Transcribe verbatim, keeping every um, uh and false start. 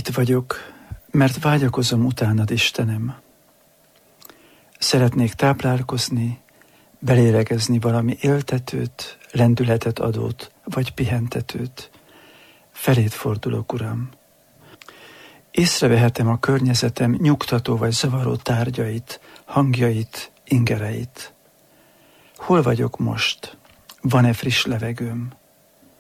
Itt vagyok, mert vágyakozom utánad, Istenem. Szeretnék táplálkozni, belélegezni valami éltetőt, lendületet adót, vagy pihentetőt. Feléd fordulok, Uram. Észrevehetem a környezetem nyugtató vagy zavaró tárgyait, hangjait, ingereit. Hol vagyok most? Van-e friss levegőm?